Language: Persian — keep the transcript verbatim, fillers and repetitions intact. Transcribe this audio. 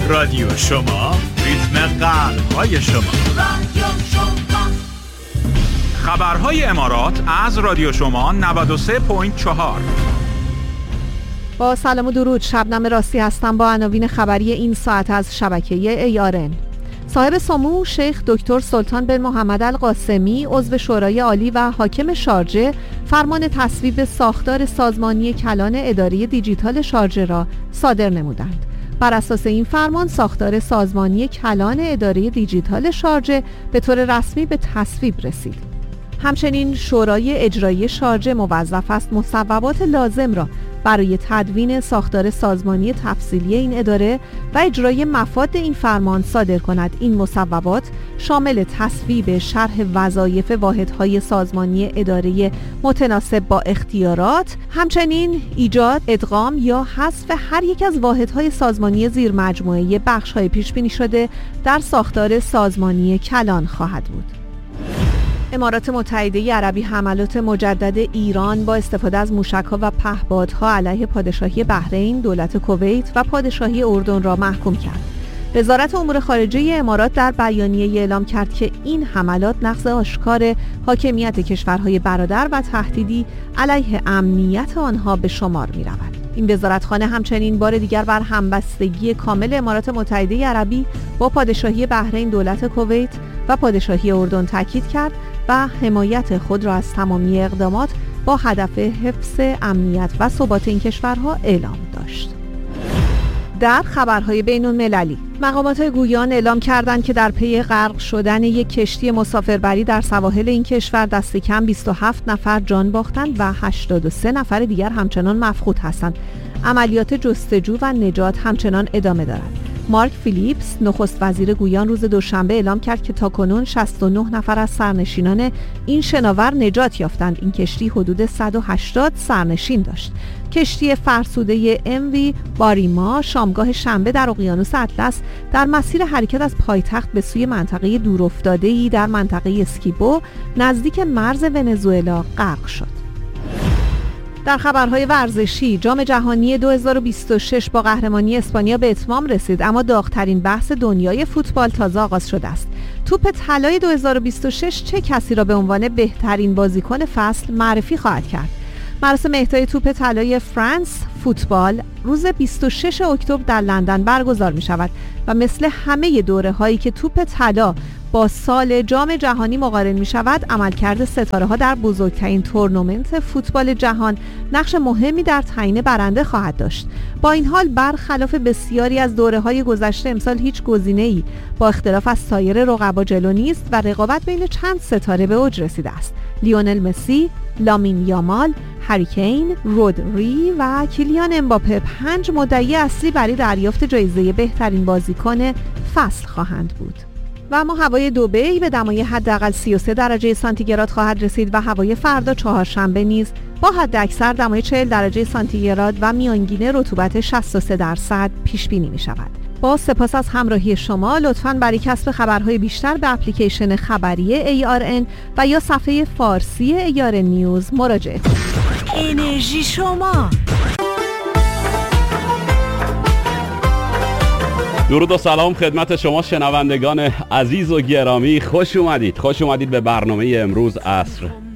رادیو شما، ریتم قلب‌های شما. خبرهای امارات از رادیو شما نود و سه ممیز چهار. با سلام و درود، شبنم راستی هستم با عناوین خبری این ساعت از شبکه ای آر ان. صاحب سمو شیخ دکتر سلطان بن محمد القاسمی، عضو شورای عالی و حاکم شارجه، فرمان تصویب ساختار سازمانی کلان اداره دیجیتال شارجه را صادر نمودند. بر اساس این فرمان، ساختار سازمانی کلان اداره دیجیتال شارجه به طور رسمی به تصویب رسید. همچنین شورای اجرایی شارجه موظف است مصوبات لازم را برای تدوین ساختار سازمانی تفصیلی این اداره و اجرای مفاد این فرمان صادر کند. این مصوبات شامل تصویب شرح وظایف واحدهای سازمانی اداره متناسب با اختیارات، همچنین ایجاد، ادغام یا حذف هر یک از واحدهای سازمانی زیر مجموعه بخش‌های پیش بینی شده در ساختار سازمانی کلان خواهد بود. امارات متحده عربی حملات مجدد ایران با استفاده از موشک‌ها و پهپادها علیه پادشاهی بحرین، دولت کویت و پادشاهی اردن را محکوم کرد. وزارت امور خارجه امارات در بیانیه اعلام کرد که این حملات نقض آشکار حاکمیت کشورهای برادر و تهدیدی علیه امنیت آنها به شمار می‌رود. این وزارتخانه همچنین بار دیگر بر همبستگی کامل امارات متحده عربی با پادشاهی بحرین، دولت کویت و پادشاهی اردن تاکید کرد و حمایت خود را از تمامی اقدامات با هدف حفظ امنیت و ثبات این کشورها اعلام داشت. در خبرهای بین‌المللی، مقامات گویان اعلام کردند که در پی غرق شدن یک کشتی مسافربری در سواحل این کشور دست کم بیست و هفت نفر جان باختند و هشتاد و سه نفر دیگر همچنان مفقود هستند. عملیات جستجو و نجات همچنان ادامه دارد. مارک فیلیپس، نخست وزیر گویان، روز دوشنبه اعلام کرد که تاکنون شصت و نه نفر از سرنشینان این شناور نجات یافتند. این کشتی حدود صد و هشتاد سرنشین داشت. کشتی فرسوده ام وی باریما شامگاه شنبه در اقیانوس اطلس در مسیر حرکت از پایتخت به سوی منطقه دورافتاده‌ای در منطقه اسکیبو نزدیک مرز ونزوئلا غرق شد. در خبرهای ورزشی، جام جهانی دو هزار و بیست و شش با قهرمانی اسپانیا به اتمام رسید، اما داغ‌ترین بحث دنیای فوتبال تازه آغاز شده است. توپ طلای دو هزار و بیست و شش چه کسی را به عنوان بهترین بازیکن فصل معرفی خواهد کرد؟ مراسم اهدای توپ طلای فرانس فوتبال روز بیست و شش اکتبر در لندن برگزار می شود و مثل همه دوره هایی که توپ طلا با سال جام جهانی مقارن می شود، عملکرد ستاره ها در بزرگترین تورنمنت فوتبال جهان نقش مهمی در تعیین برنده خواهد داشت. با این حال برخلاف بسیاری از دوره های گذشته، امسال هیچ گزینه‌ای با اختلاف از سایر رقبا جلو نیست و رقابت بین چند ستاره به اوج رسیده است. لیونل مسی، لامین یامال، هری کین، رودری و کیلیان امباپه پنج مدعی اصلی برای دریافت جایزه بهترین بازیکن فصل خواهند بود. و اما هوای دبی به دمای حداقل سی و سه درجه سانتیگراد خواهد رسید و هوای فردا چهارشنبه نیز با حداکثر دمای چهل درجه سانتیگراد و میانگین رطوبت شصت و سه درصد پیش بینی می شود. با سپاس از همراهی شما، لطفاً برای کسب خبرهای بیشتر به اپلیکیشن خبری ای آر ان و یا صفحه فارسی ای آر ان نیوز مراجعه کنید. انرژی شما. درود و سلام خدمت شما شنوندگان عزیز و گرامی. خوش اومدید خوش اومدید به برنامه امروز عصر.